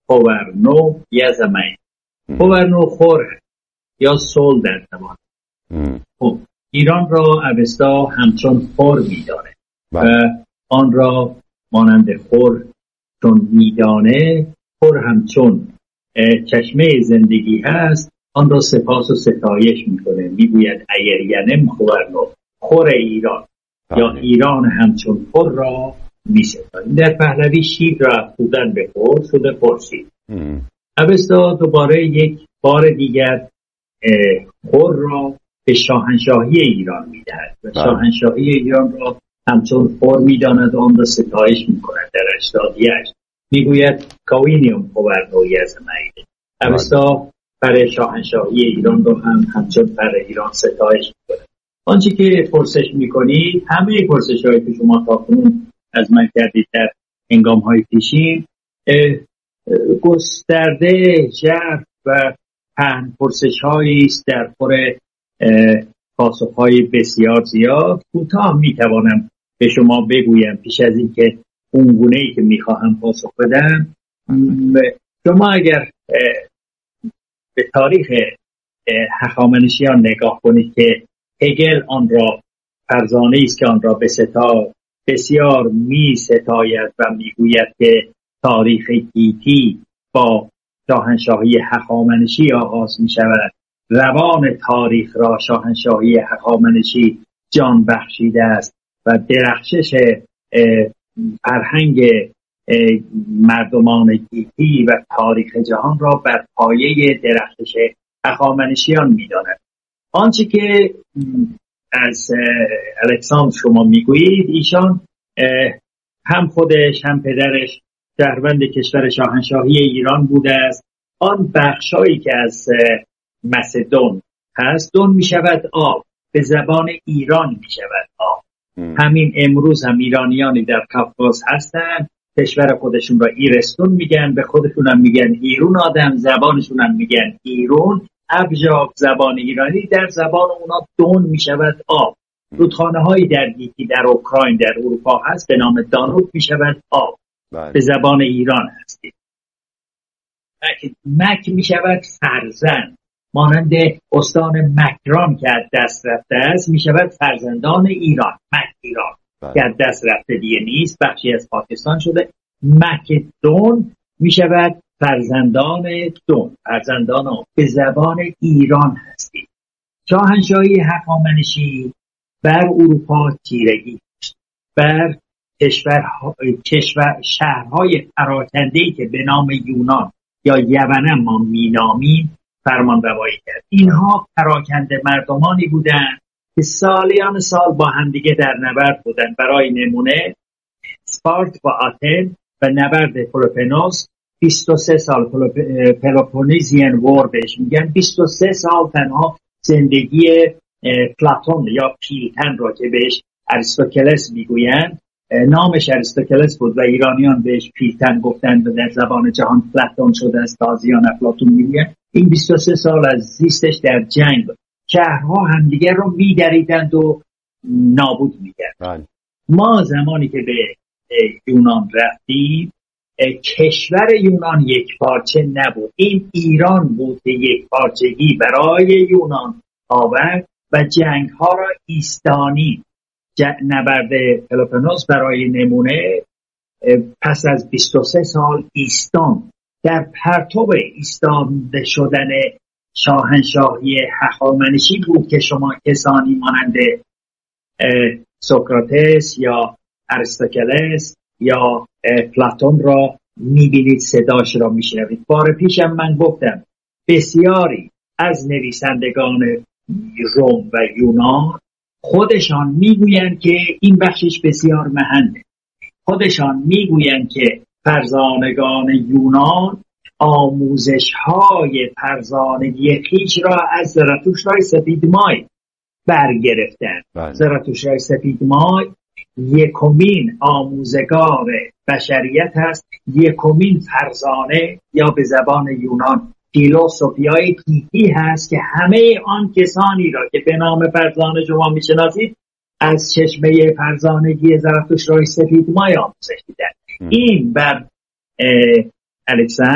خورنو یزمین. خورنو خور یا سول در زمان. خب ایران را اوستا همچون خور میدانه و آن را مانند خور چون میدانه، خور همچون چشمه زندگی هست، آن را سپاس و ستایش میکنه. میگوید ایرینم خورنو، خور ایران یا ایران همچون خور را میستانیم. در پهلوی شیر را افزودن به خور شده خورشید. اوستا دوباره یک بار دیگر خور را به شاهنشاهی ایران میدهد و شاهنشاهی ایران را همچون خور میداند و آن را ستایش میکند. در 88 میگوید کاوینیوم خورنو یزمین. اوستا پر شاهنشاهی ایران را همچون پر ایران ستایش میکند. آنچه که پرسش میکنید، همه پرسش هایی که شما تاکنون از من کردید در هنگام های پیشین گسترده، ژرف و پهن پرسش هایی است در خور پاسخ های بسیار زیاد. کوتاه میتوانم به شما بگویم پیش از اینکه اون گونه‌ای که میخواهم پاسخ بدم. شما اگر به تاریخ هخامنشیان نگاه کنید که هگل آن را فرزانه است که آن را به بسیار می ستاید و میگوید که تاریخ گیتی با شاهنشاهی هخامنشی آغاز می شود. روان تاریخ را شاهنشاهی هخامنشی جان بخشیده است و درخشش فرهنگ مردمان گیتی و تاریخ جهان را بر پایه درخشش هخامنشیان می داند. آنچه که از الکساندر شما میگویید، ایشان هم خودش هم پدرش شهروند کشور شاهنشاهی ایران بوده است. آن بخشایی که از مسدون هست، دون می شود آب، به زبان ایران می شود آب. همین امروز هم ایرانیانی در کافکاز هستن، کشور خودشون را ایرستون میگن، به خودشون هم میگن ایرون آدم، زبانشون هم میگن ایرون. ابجاق زبان ایرانی در زبان اونا دون می شود آب. رودخانه هایی در گیتی در اوکراین در اروپا هست به نام دانوب می شود آب. به زبان ایران هستید. مک می شود فرزند، مانند استان مکران که از دست رفته است می شود فرزندان ایران. مک ایران که از دست رفته دیگه نیست، بخشی از پاکستان شده. مکدون می شود فرزندان دون، فرزندان به زبان ایران هستید. شاهنشاهی هخامنشی بر اروپا تیرگی داشت، بر شهرهای پراکنده‌ای که به نام یونان یا یونان ما مینامیم فرمان روایی کرد. اینها پراکنده مردمانی بودند که سالیان سال با همدیگه در نبرد بودند. برای نمونه اسپارت با آتن و نبرد پلوپونس 23 سال پلوپونیزین وار بهش میگن. 23 سال تنها زندگی پلاتون یا پیلتن را که بهش اریستوکلس میگویند، نامش اریستوکلس بود و ایرانیان بهش پیلتن گفتند و در زبان جهان پلاتون شده است، تازیان افلاطون میگن. این 23 سال از زیستش در جنگ، شهرها همدیگر رو میدریدند و نابود میکردند. ما زمانی که به یونان رفتیم، کشور یونان یک پارچه نبود. این ایران بود که یک پارچگی برای یونان آورد و جنگ ها را ایستانی. نبرد پلوپونس برای نمونه پس از 23 سال ایستان در پرتو ایستانده شدن شاهنشاهی هخامنشی بود که شما کسانی مانند سوکراتس یا اریستوکلس یا پلاتون را میبینید، صداش را میشنوید. بار پیشم من گفتم بسیاری از نویسندگان روم و یونان خودشان میگویند که این بخشش بسیار مهمه. خودشان میگویند که فرزانگان یونان آموزش‌های فرزانگی خویش را از زرتشت‌های سپیدمای برگرفتند. زرتشت‌های سپیدمای یکمین آموزگار بشریت هست، یکمین فرزانه یا به زبان یونان فیلسوفیای گیتی هست که همه آن کسانی را که به نام فرزانه شما میشناسید از چشمه فرزانگی زرتشت‌های سپیدمای آموزش دیدند. این بر الکساندر